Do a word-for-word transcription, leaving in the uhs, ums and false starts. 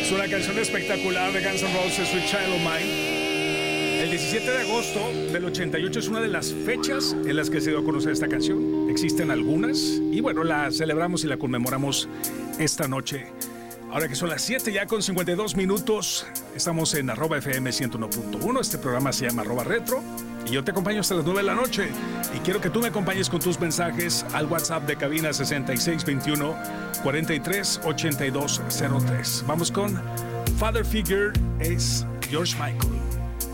Es una canción espectacular de Guns N' Roses, Sweet Child O' Mine. El diecisiete de agosto del ochenta y ocho es una de las fechas en las que se dio a conocer esta canción. Existen algunas y bueno, la celebramos y la conmemoramos esta noche. Ahora que son las siete ya con cincuenta y dos minutos, estamos en arroba F M ciento uno punto uno. Este programa se llama arroba retro y yo te acompaño hasta las nueve de la noche. Y quiero que tú me acompañes con tus mensajes al WhatsApp de cabina sesenta y seis veintiuno cuarenta y tres ochenta y dos cero tres. Vamos con Father Figure, es George Michael.